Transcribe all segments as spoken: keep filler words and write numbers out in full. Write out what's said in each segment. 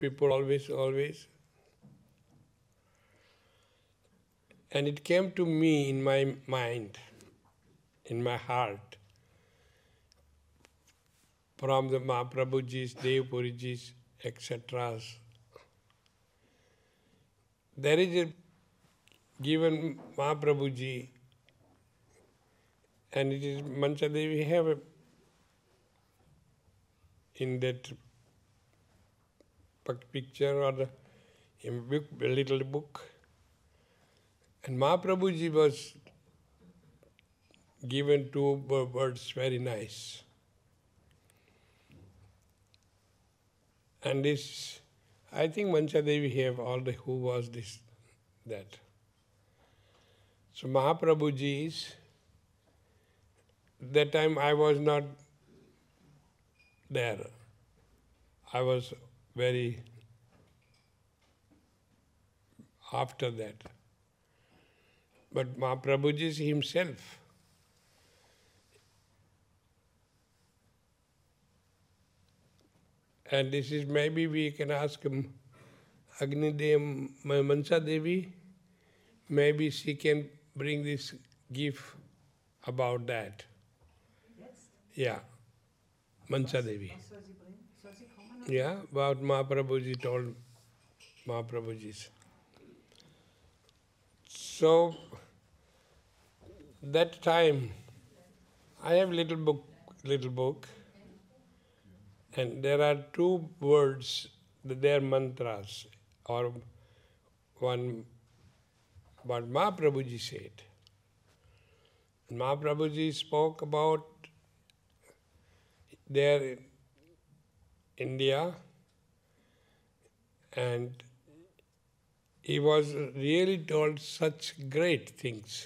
people always, always. And it came to me in my mind, in my heart, from the Mahaprabhuji's, Dev Puriji's, et cetera. There is a given Mahaprabhuji, and it is Mansa Devi have a, in that picture or the in book, a little book. And Mahaprabhuji was given two words very nice. And this, I think Mansa Devi have all the who was this, that. So Mahaprabhuji's, that time I was not there. I was very after that. But Mahaprabhuji himself, and this is maybe we can ask him, Agni Devi, Mansa Devi, maybe she can bring this gift about that. Yes. Yeah, Mansa Devi. Was soll sie bringen? Soll sie kommen? Yeah, about Mahaprabhuji told Mahaprabhuji's. So, that time, I have little book, little book, and there are two words, they are mantras, or one, what Mahaprabhuji said. Mahaprabhuji spoke about there in India, and he was really told such great things.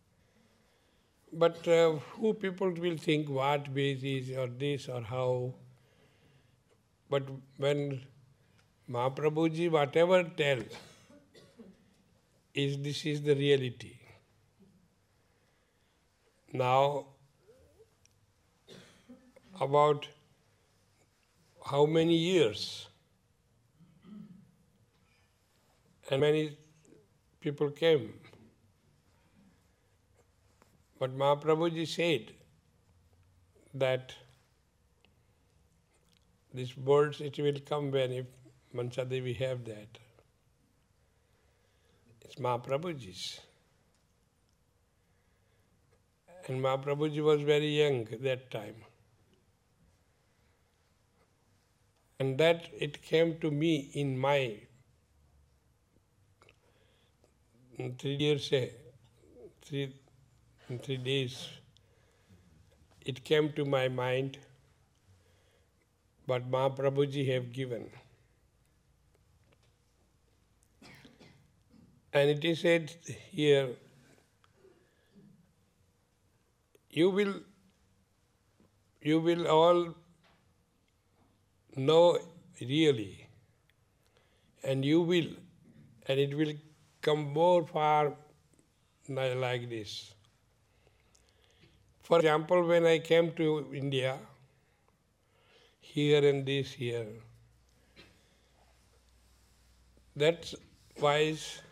But uh, who people will think what basis or this or how. But when Mahaprabhuji whatever tell, is this is the reality. Now, about how many years and many people came. But Mahaprabhuji said that these words, it will come when if Mansa Devi have that. It's Mahaprabhuji's. And Mahaprabhuji was very young that time. And that it came to me in my in three years, three, in three days, it came to my mind what Mahaprabhuji have given. And it is said here, you will, you will all know really, and you will, and it will come more far like this. For example, when I came to India, here and this here, that's wise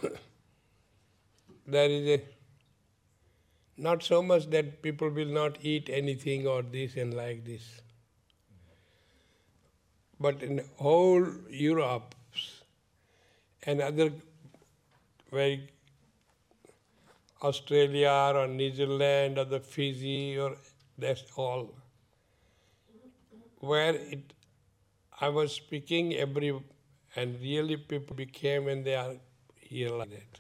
there is a not so much that people will not eat anything or this and like this. But in whole Europe and other very Australia or New Zealand or the Fiji or that's all, where it I was speaking every and really people became and they are here like that.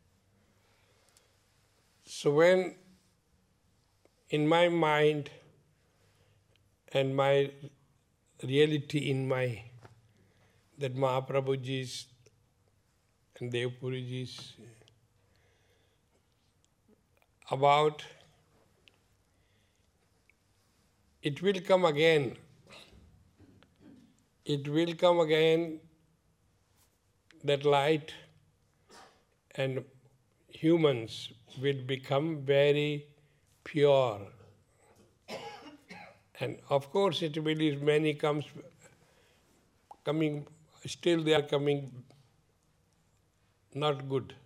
So when in my mind and my reality in my that Mahaprabhuji's and Dev Puriji's about it will come again. It will come again, that light, and humans will become very pure. And of course it will is many comes coming still they are coming not good.